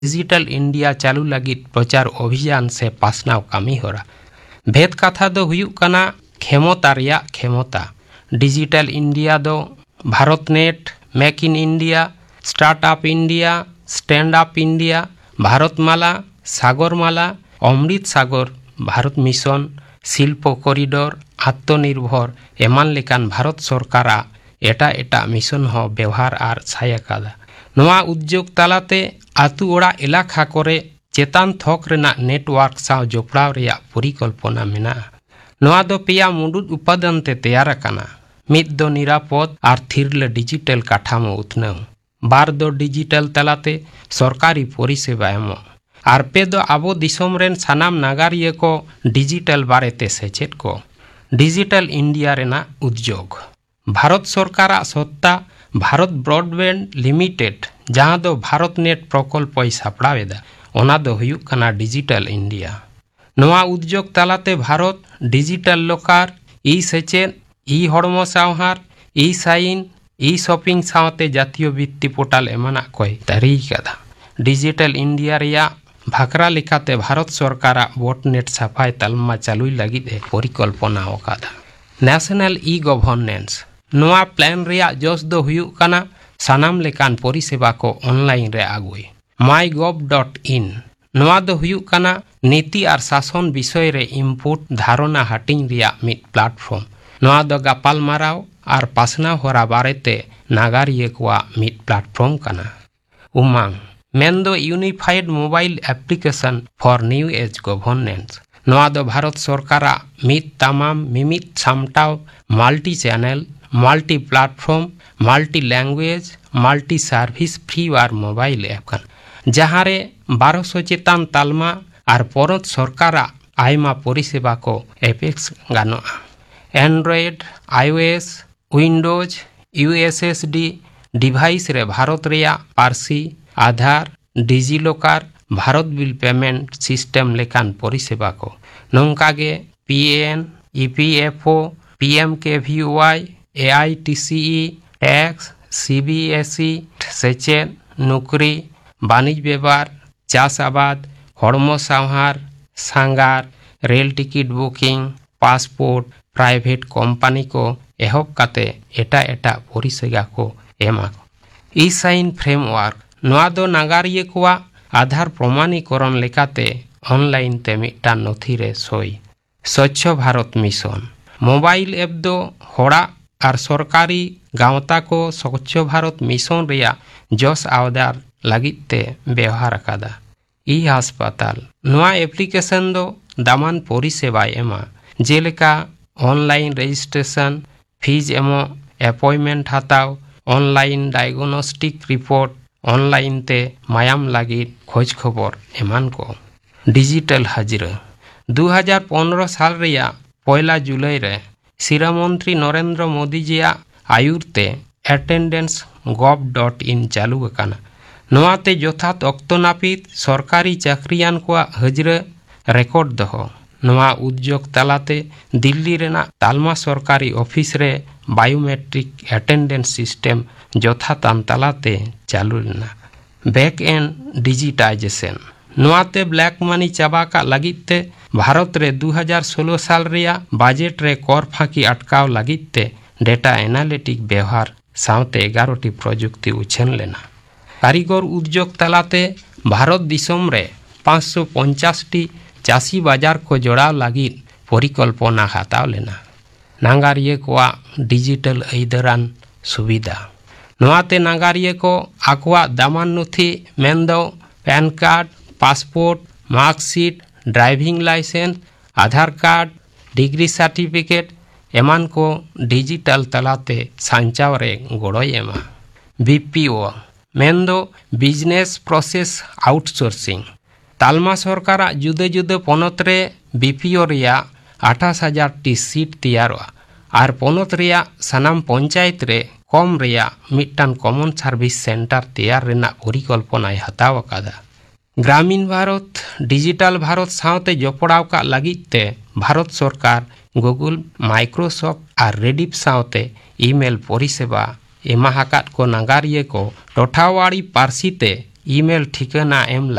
digital India चालू लगी प्रचार अभियान से पासनाव कामी होरा भेद कथा दो हुयुग कना क्षमता रिया क्षमता डिजिटल इंडिया दो Bharat net make in India startup India stand up India Bharatmala Sagarmala Amrit Sagar Bharat mission शिल्प कॉरिडोर आत्मनिर्भर एमान लेकान भारत सरकारा एटा एटा मिशन हो व्यवहार आर छायाकादा नोआ उद्योग तालाते आतु ओड़ा इलाका करे चेतान थोक रेना नेटवर्क साव जोपड़ाव रेया परिकल्पना मेना नोआ दो पेया मुडुद उपादान ते तैयार अकाना मिद दो निरापद आर थिरले डिजिटल काठामो उतनाव बार दो डिजिटल तालाते सरकारी परिसेवा एमो आर पे दो आबो दिसोम रेन सानाम नागारिया को डिजिटल बारेते सेचेत को डिजिटल इंडिया रेना उद्योग भारत सरकारा सत्ता भारत ब्रॉडबैंड लिमिटेड जहां दो भारत नेट प्रकल्प सापड़ावेदा ओना दो हुयुग कना डिजिटल इंडिया नोआ उद्योग तालाते भारत डिजिटल लोकार ई सेचेत ई हड़मो सावहार ई साइन ई शॉपिंग सावते जातीय वित्ती पोर्टल एमाना कोई तरी कदा डिजिटल इंडिया रिया भाकरा लेखाते भारत सरकारा बोटनेट सफाई तलमा चालुई लगिद ए परिकल्पना ओकादा नेशनल ई गवर्नेंस नोआ प्लान रिया जोश दो हुयुग कना सानाम लेकान परिसेवा को ऑनलाइन रे आगुई mygov.in नोआ दो हुयुग कना नीति आर शासन विषय रे इनपुट धारणा हाटिंग रिया मिड प्लेटफॉर्म नोआ दो गापाल माराव आर पासना होरा बारेते नागारिया कोआ मिड प्लेटफॉर्म कना UMANG मेंदो unified mobile application for new age governance नोआ दो भारत सरकारा मिद तमाम मिमिद सामटाव multi channel multi platform multi language multi service free वार मोबाइल ऐप कन जहां रे 1200 चेतान तालमा आर परत सरकारा आयमा परिसेवा को एपेक्स गानो Android iOS Windows USSD device रे भारत रेया पारसी आधार DigiLocker Bharat bill payment system लेकान परिसेवा को नोंकागे PN EPFO PMKVY एआईटीसीई tax CBSE सेचेद नौकरी बाणिज व्यवहार चाष आबाद हड़मो सावहार सांगार rail ticket booking passport private company को एहब काते एटा एटा परिसेवा को एमा ई साइन फ्रेमवर्क नोआ दो नागारिया कोआ आधार प्रमाणीकरण लेकाते ऑनलाइन ते मिटा नथी रे सोई स्वच्छ भारत मिशन मोबाइल ऐप दो होड़ा आर सरकारी गांवता को स्वच्छ भारत मिशन रिया जोश आवदार लगिते व्यवहार अकादा ई अस्पताल नोआ एप्लीकेशन दो दामान परिसेवा एमा जेलेका online registration fees ammo appointment हताव online diagnostic report online ते मायाम लगी खोज खबर एमान को डिजिटल हाजिरा 2015 साल रिया पहला जुलाई रे शिरा मंत्री नरेंद्र मोदी जिया आयुरते अटेंडेंस gov.in चालू अकाना नोआते यथात अक्तो नापित सरकारी चाकरियान को हाजिरा रेकॉर्ड दहो नोआ उद्योग तालाते दिल्ली रेना तालमा सरकारी ऑफिस रे बायोमेट्रिक अटेंडेंस सिस्टम यथातान तालाते चालू लेना back and digitisation नोआते black money चाबा का लगिते भारत रे 2016 साल रिया बजट रे कर फाकी अटकाव लगिते डेटा एनालिटिक व्यवहार सावते 11टी प्रजुक्ति उछन लेना कारीगर उद्योग तालाते भारत दिसम रे 550टी चासी बाजार को जोड़ाव लगी परिकल्पना हताव लेना नागारिया कोआ डिजिटल ऐदरान सुविधा नोआते नागारिया को आकवा दामान नथी मेंदो pan card passport marksheet driving licence आधार कार्ड डिग्री सर्टिफिकेट एमान को डिजिटल तलाते सांचाव रे गोड़ोय एमा बीपीओ मेंदो बिजनेस प्रोसेस आउटसोर्सिंग तालमा सरकारा जुदे जुदे पनत रे BPO Riya 28,000 T seat तैयारोआ are पनत रिया सानाम पंचायत रे कम रिया मिट्टान कॉमन सर्विस सेंटर तैयार रेना परिकल्पनाय हताव अकादा ग्रामीण भारत डिजिटल भारत सावते जोपड़ाव का लगिते भारत सरकार गूगल माइक्रोसॉफ्ट और रेडिफ सावते ईमेल परिसेवा एमा हाकात को नागारिया को टोठावाड़ी पारसीते ईमेल ठिकाना एम